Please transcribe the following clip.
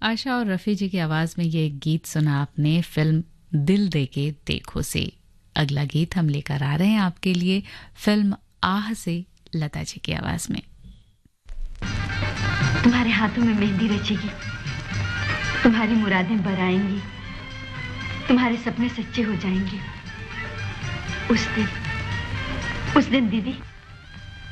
आशा और रफ़ी जी की आवाज़ में ये गीत सुना आपने फिल्म दिल दे के देखो से। अगला गीत हम लेकर आ रहे हैं आपके लिए फिल्म आह से, लता जी की आवाज़ में। तुम्हारे हाथों में मेहंदी रचेगी, तुम्हारी मुरादें बराएंगी, तुम्हारे सपने सच्चे हो जाएंगे। उस दिन दीदी